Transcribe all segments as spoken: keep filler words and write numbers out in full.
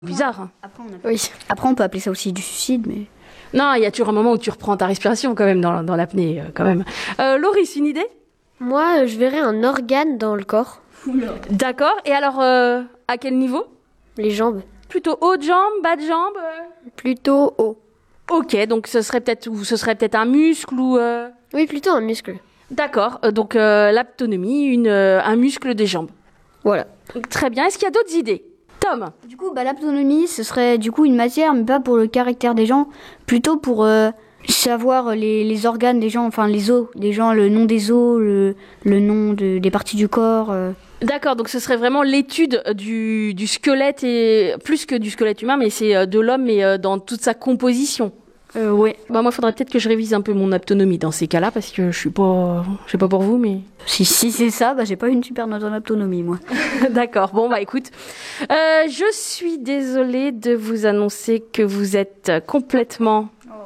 Bizarre. Hein. Après, on a... Oui. Après, on peut appeler ça aussi du suicide, mais... Non, il y a toujours un moment où tu reprends ta respiration quand même dans, dans l'apnée, euh, quand même. Euh, Loris, une idée? Moi, je verrais un organe dans le corps. D'accord. Et alors, euh, à quel niveau? Les jambes. Plutôt haut de jambe, bas de jambe euh... Plutôt haut. Ok, donc ce serait peut-être ou ce serait peut-être un muscle ou. Euh... Oui, plutôt un muscle. D'accord. Euh, donc euh, l'aptonomie, une euh, un muscle des jambes. Voilà. Très bien. Est-ce qu'il y a d'autres idées? Tom. Du coup, bah, l'aptonomie, ce serait du coup une matière, mais pas pour le caractère des gens, plutôt pour euh, savoir les, les organes des gens, enfin les os des gens, le nom des os, le, le nom de, des parties du corps. Euh. D'accord, donc ce serait vraiment l'étude du, du squelette, et plus que du squelette humain, mais c'est de l'homme, mais dans toute sa composition. Euh, ouais. Bah moi, faudrait peut-être que je révise un peu mon aptonomie dans ces cas-là, parce que je suis pas, je sais pas pour vous, mais si si c'est ça, bah j'ai pas une super note en aptonomie, moi. D'accord. Bon bah écoute, euh, je suis désolée de vous annoncer que vous êtes complètement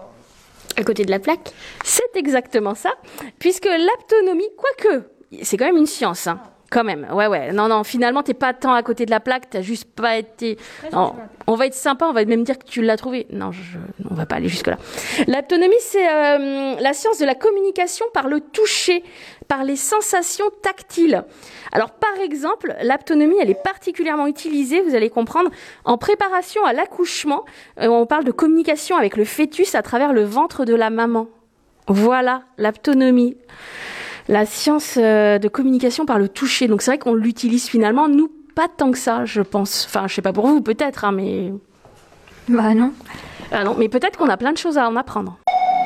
à côté de la plaque. C'est exactement ça, puisque l'aptonomie, quoique, c'est quand même une science, hein. Quand même, ouais, ouais. Non, non, finalement, t'es pas tant à côté de la plaque, t'as juste pas été... Non, on va être sympa, on va même dire que tu l'as trouvé. Non, je... on va pas aller jusque-là. L'aptonomie, c'est euh, la science de la communication par le toucher, par les sensations tactiles. Alors, par exemple, l'aptonomie, elle est particulièrement utilisée, vous allez comprendre, en préparation à l'accouchement. Euh, on parle de communication avec le fœtus à travers le ventre de la maman. Voilà, l'aptonomie. La science euh, de communication par le toucher. Donc c'est vrai qu'on l'utilise finalement, nous, pas tant que ça, je pense. Enfin, je sais pas pour vous, peut-être, hein, mais... Bah non. Ah non, mais peut-être qu'on a plein de choses à en apprendre.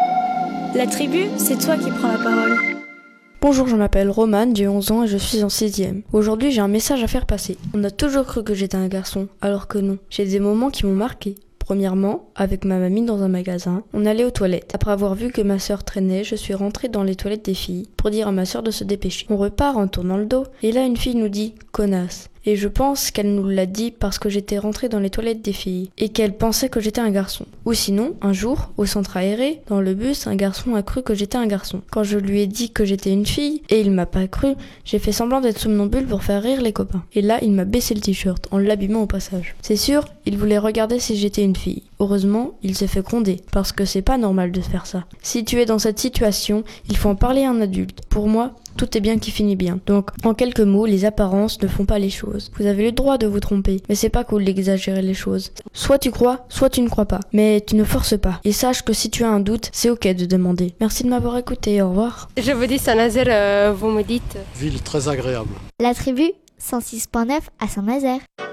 La tribu, c'est toi qui prends la parole. Bonjour, je m'appelle Romane, j'ai onze ans et je suis en sixième. Aujourd'hui, j'ai un message à faire passer. On a toujours cru que j'étais un garçon, alors que non. J'ai des moments qui m'ont marqué. Premièrement, avec ma mamie dans un magasin, on allait aux toilettes. Après avoir vu que ma sœur traînait, je suis rentrée dans les toilettes des filles pour dire à ma sœur de se dépêcher. On repart en tournant le dos et là une fille nous dit « connasse ». Et je pense qu'elle nous l'a dit parce que j'étais rentrée dans les toilettes des filles et qu'elle pensait que j'étais un garçon. Ou sinon, un jour, au centre aéré, dans le bus, un garçon a cru que j'étais un garçon. Quand je lui ai dit que j'étais une fille et il m'a pas cru, j'ai fait semblant d'être somnambule pour faire rire les copains. Et là, il m'a baissé le t-shirt en l'abîmant au passage. C'est sûr, il voulait regarder si j'étais une fille. Heureusement, il s'est fait gronder parce que c'est pas normal de faire ça. Si tu es dans cette situation, il faut en parler à un adulte. Pour moi, tout est bien qui finit bien. Donc, en quelques mots, les apparences ne font pas les choses. Vous avez le droit de vous tromper, mais c'est pas cool d'exagérer les choses. Soit tu crois, soit tu ne crois pas. Mais tu ne forces pas. Et sache que si tu as un doute, c'est ok de demander. Merci de m'avoir écouté, au revoir. Je vous dis Saint-Nazaire, euh, vous me dites... Ville très agréable. La tribu, cent six point neuf à Saint-Nazaire.